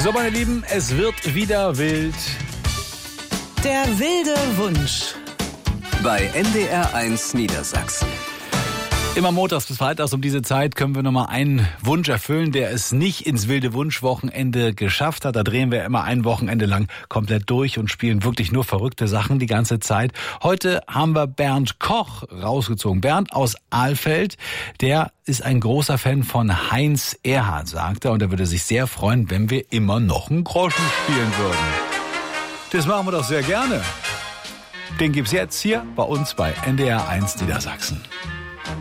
So, meine Lieben, es wird wieder wild. Der wilde Wunsch. Bei NDR1 Niedersachsen. Immer montags bis freitags um diese Zeit können wir nochmal einen Wunsch erfüllen, der es nicht ins wilde Wunschwochenende geschafft hat. Da drehen wir immer ein Wochenende lang komplett durch und spielen wirklich nur verrückte Sachen die ganze Zeit. Heute haben wir Bernd Koch rausgezogen. Bernd aus Alfeld, der ist ein großer Fan von Heinz Erhardt, sagt er. Und er würde sich sehr freuen, wenn wir immer noch einen Groschen spielen würden. Das machen wir doch sehr gerne. Den gibt's jetzt hier bei uns bei NDR1 Niedersachsen.